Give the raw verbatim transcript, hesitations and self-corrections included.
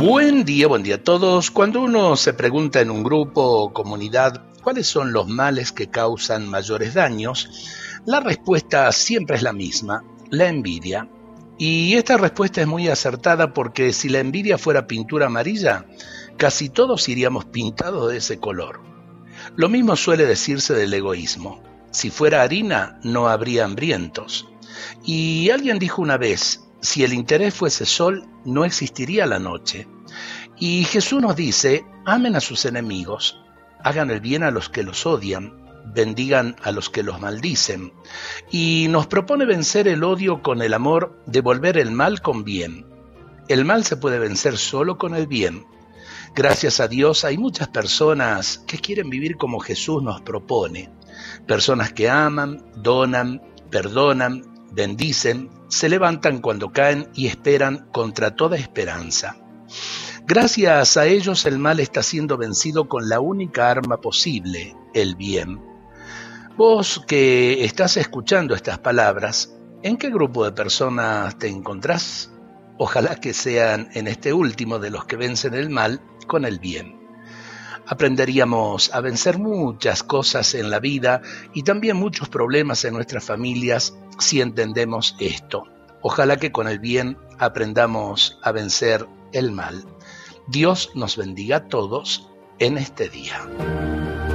Buen día, buen día a todos. Cuando uno se pregunta en un grupo o comunidad cuáles son los males que causan mayores daños, la respuesta siempre es la misma: la envidia. Y esta respuesta es muy acertada porque si la envidia fuera pintura amarilla, casi todos iríamos pintados de ese color. Lo mismo suele decirse del egoísmo: si fuera harina, no habría hambrientos. Y alguien dijo una vez: si el interés fuese sol, no existiría la noche. Y Jesús nos dice: amen a sus enemigos, hagan el bien a los que los odian, bendigan a los que los maldicen. Y nos propone vencer el odio con el amor, devolver el mal con bien. El mal se puede vencer solo con el bien. Gracias a Dios hay muchas personas que quieren vivir como Jesús nos propone. Personas que aman, donan, perdonan, bendicen, se levantan cuando caen y esperan contra toda esperanza. Gracias a ellos el mal está siendo vencido con la única arma posible, el bien. Vos que estás escuchando estas palabras, ¿en qué grupo de personas te encontrás? Ojalá que sean en este último de los que vencen el mal con el bien. Aprenderíamos a vencer muchas cosas en la vida y también muchos problemas en nuestras familias si entendemos esto. Ojalá que con el bien aprendamos a vencer el mal. Dios nos bendiga a todos en este día.